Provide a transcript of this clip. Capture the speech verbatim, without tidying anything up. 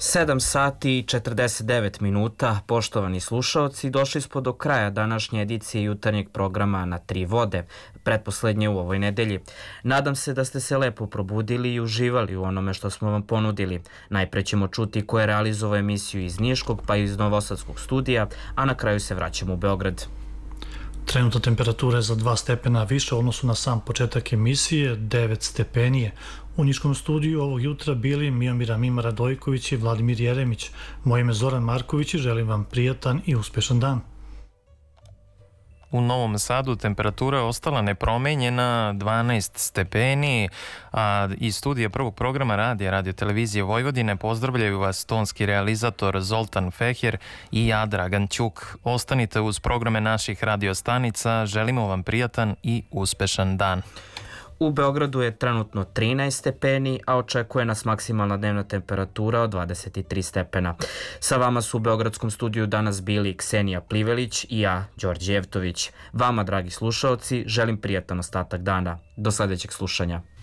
sedam sati i četrdeset devet minuta, poštovani slušaoci, došli smo do kraja današnje edicije jutarnjeg programa Na tri vode, pretposlednje u ovoj nedelji. Nadam se da ste se lepo probudili i uživali u onome što smo vam ponudili. Najpre ćemo čuti ko je realizovao emisiju iz Niškog pa i iz Novosadskog studija, a na kraju se vraćamo u Beograd. Trenutna temperatura je za dva stepena više u odnosu na sam početak emisije, devet stepenije. U Niškom studiju ovog jutra bili Miomira Mima Radojković i Vladimir Jeremić. Moje ime je Zoran Marković i želim vam prijatan i uspešan dan. U Novom Sadu temperatura je ostala nepromenjena, dvanaest stepeni, a iz studija prvog programa radija Radio Televizije Vojvodine pozdravljaju vas tonski realizator Zoltan Feher i ja, Dragan Ćuk. Ostanite uz programe naših radiostanica, želimo vam prijatan i uspešan dan. U Beogradu je trenutno trinaest stepeni, a očekuje nas maksimalna dnevna temperatura od dvadeset tri stepena. Sa vama su u Beogradskom studiju danas bili Ksenija Plivelić i ja, Đorđe Jevtović. Vama, dragi slušaoci, želim prijatan ostatak dana. Do sledećeg slušanja.